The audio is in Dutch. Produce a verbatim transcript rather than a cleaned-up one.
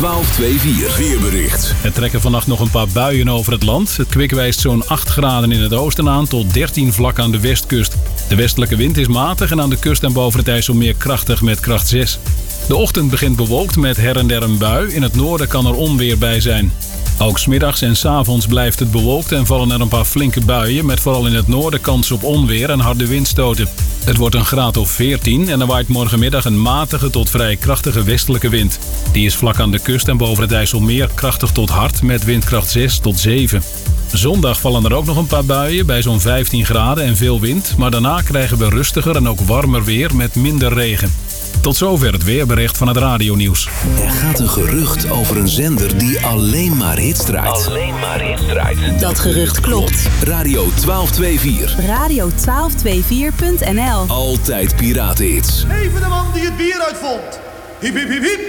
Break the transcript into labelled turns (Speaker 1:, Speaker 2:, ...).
Speaker 1: twaalf vijfenveertig weerbericht.
Speaker 2: Er trekken vannacht nog een paar buien over het land. Het kwik wijst zo'n acht graden in het oosten aan tot dertien vlak aan de westkust. De westelijke wind is matig en aan de kust en boven het IJsselmeer krachtig met kracht zes. De ochtend begint bewolkt met her en der een bui. In het noorden kan er onweer bij zijn. Ook 's middags en 's avonds blijft het bewolkt en vallen er een paar flinke buien... met vooral in het noorden kans op onweer en harde windstoten. Het wordt een graad of veertien en er waait morgenmiddag een matige tot vrij krachtige westelijke wind. Die is vlak aan de kust en boven het IJsselmeer krachtig tot hard met windkracht zes tot zeven. Zondag vallen er ook nog een paar buien bij zo'n vijftien graden en veel wind... maar daarna krijgen we rustiger en ook warmer weer met minder regen. Tot zover het weerbericht van het radionieuws.
Speaker 1: Er gaat een gerucht over een zender die alleen maar hits draait.
Speaker 3: Alleen maar hits draait.
Speaker 4: Dat gerucht klopt.
Speaker 1: Radio twaalf vijfenveertig.
Speaker 4: Radio twaalf vijfenveertig punt n l.
Speaker 1: Altijd piratenhits.
Speaker 5: Even de man die het bier uitvond. Hiep, hiep, hiep, hiep.